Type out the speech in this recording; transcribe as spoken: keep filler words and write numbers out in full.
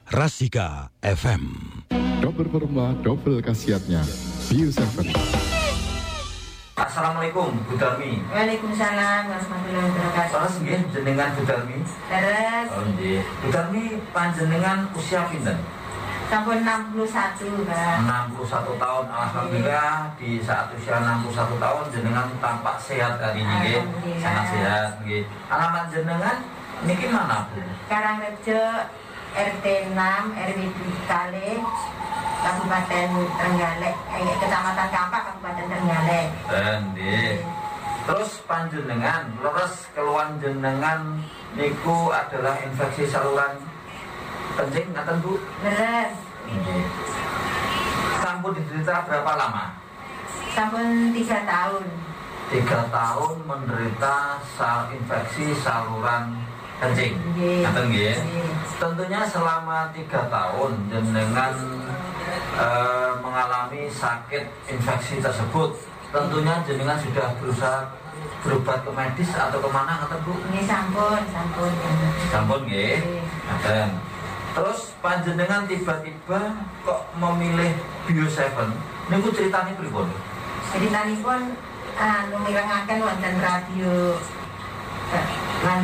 Rasika F M. Double formula, double khasiatnya. Bio tujuh. Assalamualaikum, Bu Darmi. Waalaikumsalam warahmatullahi wabarakatuh. Salah nggih jenengan Bu Darmi. Terus Oh nggih. Bu Darmi panjenengan usia pinten? sampun enam puluh satu, Pak. enam puluh satu tahun. Alhamdulillah di saat usia enam puluh satu tahun jenengan tampak sehat hari ini nggih. Alhamdulillah. Sangat sehat nggih. Alamat jenengan niki mana, Bu? Karangrejo R T enam R W Kale Kabupaten Trenggalek, eh, Kecamatan Kampak Kabupaten Trenggalek. Dan nggih. Terus panjenengan leres keluhan jenengan niku adalah infeksi saluran kencing ngaten Bu? Leres. Nggih. Sampun diderita berapa lama? Sampun tiga tahun. Tiga tahun menderita sal infeksi saluran kencing. Nggih. Ngaten nggih. Nggih. Tentunya selama tiga tahun jenengan eh, mengalami sakit infeksi tersebut. Tentunya jenengan sudah berusaha berobat ke medis atau kemana ngaten Bu? Ini sampun, sampun. Sampun nggih. Nggih. Ngaten. Terus panjenengan tiba-tiba kok memilih Bio tujuh? Niku ceritanya pripun? Jadi tadi pun anu mirengaken wonten radio